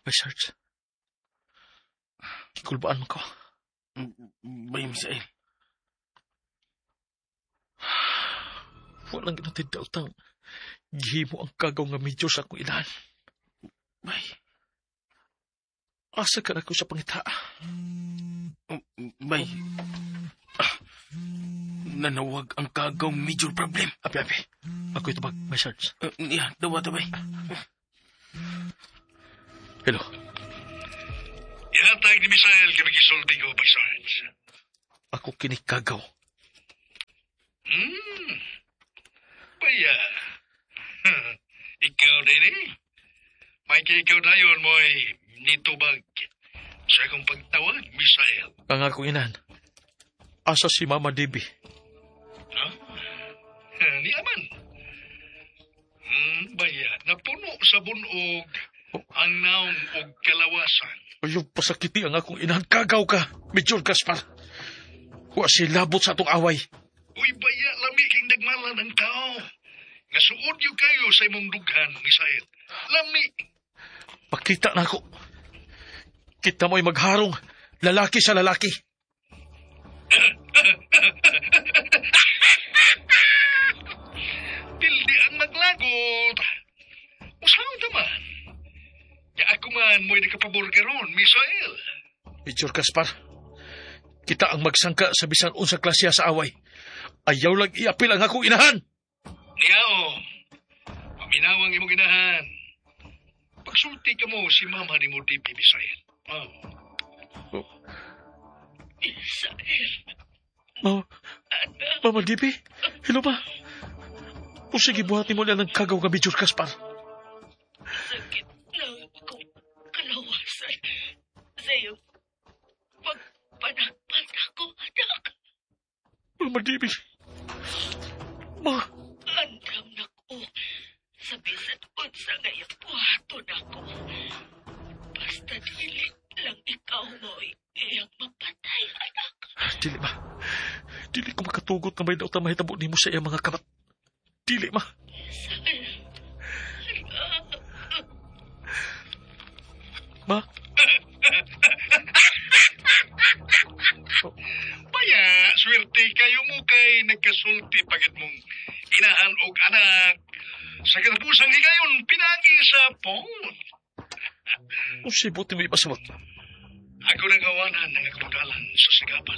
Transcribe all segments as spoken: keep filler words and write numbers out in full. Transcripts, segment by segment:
May Sarge. Kulbaan mo ko. Bay, Misael. Walang ginatid utang. Gihimo ang kagaw nga medyo sa akong inahan. Bay. Asa ka na ko sa pangita. Bay. Ah, nanawag ang kagaw major problem. Api, api. Ako ito bag, May Sarge. Uh, yeah, dawa to, bay. Hello. Ihatag ni Misael kami gisulti ko, Bay Sarge. Ako kinikagaw. Hmm. Baya. Ikaw din eh. May ikaw dayon mo'y nitubag sa akong pagtawag, Misael. Ang akong inahan. Asa si Mama Debbie. Ha? Huh? Niyaman. Hmm, baya. Napuno sa bunog ang naong og kalawasan. Ayaw pasakiti ang akong inahan. Kagaw ka, Major Gaspar. Huwag si labot sa atong away. Uy, baya, lami king nagmalan ang tao. Nga suod yung kayo sa imong dughan, Misael. Lami. Pakita na ako. Kita mo'y magharong. Lalaki sa lalaki. Pildi ang maglagot. Usaw naman. Ya ako man mo'y nakapabor karon, Misael. Major Gaspar, kita ang magsangka sa bisan unsang klasya sa away. Ayaw lang iapil ang akong inahan. Niyao, paminawang imong inahan. Pagsulti ka mo si Mama ni mo, Debbie, Misael. Oh. Oh. Misael. Mama, Mama Debbie? Hello ba? O sige, buhati mo lang ng kagaw ka, Major Gaspar. Sakit lang akong kalawasan sa'yo. Pagpanakpan ako, anak. Mama Debbie. Ma. Andam na ko sa bisan unsa ngayon buhaton ako. Basta dili lang ikaw mo'y iyang mapatay, anak. Dili, ma. Dili ko makatugot na may daw mahitabo ni mo sa iyang mga kamat. Dili, ma. Ma? Baya, swerte kayo mo kay nagkasulti pagit mong inahan og anak. Sa katapusang higayon, pinagi sa phone. O si buti mo ipasamot. Ako nang awanan ng akapagalan sa sigapal.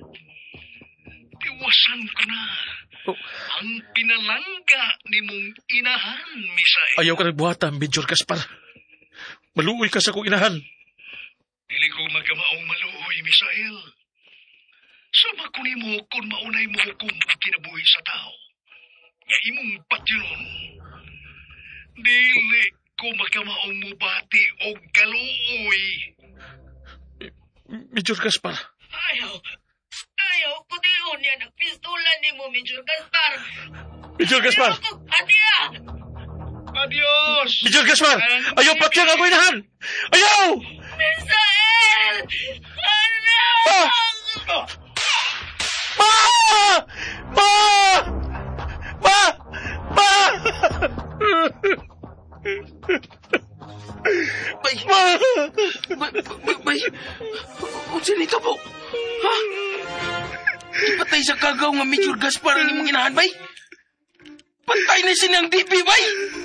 Tiwasan ko na Oh. ang pinalangga ni mong inahan, Misael. Ayaw ka nagbuhatan, Major Gaspar. Maluoy ka sa kong inahan. Dili ko magkamaong maluoy, Misael. Sama ko ni mo kung maunay mo hukom ang kinabuhi sa tao. Nga imong patyon. Dili ko magkamaong mubati o galuoy. Major Gaspar. Ayaw. Ayaw ko diyon yan ang pistolan ni mo, Major Gaspar. Major Gaspar. Ayaw ko, adiya. Adios! Major Gaspar! Ayaw patyang ako inahan! Ayaw! Misael! Anak! Ma! Ma! Ma! Ma! Ma! Bay! Ma! Bay! Bay! Bay! Unsa nito po? Ha? Ipatay sa kagaw nga Major Gaspar ang imong inahan, bay? Patay na sinang D P, bay!